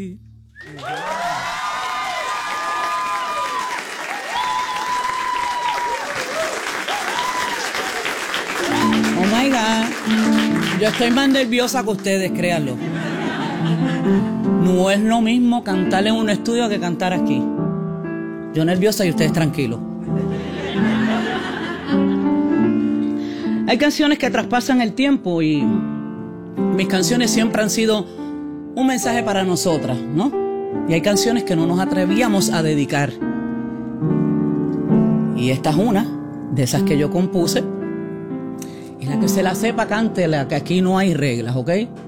Oh my God. Yo estoy más nerviosa que ustedes, créanlo. No es lo mismo cantar en un estudio que cantar aquí. Yo nerviosa y ustedes tranquilos. Hay canciones que traspasan el tiempo y mis canciones siempre han sido un mensaje para nosotras, ¿no? Y hay canciones que no nos atrevíamos a dedicar. Y esta es una de esas que yo compuse. Y la que se la sepa, cántela, que aquí no hay reglas, ¿ok?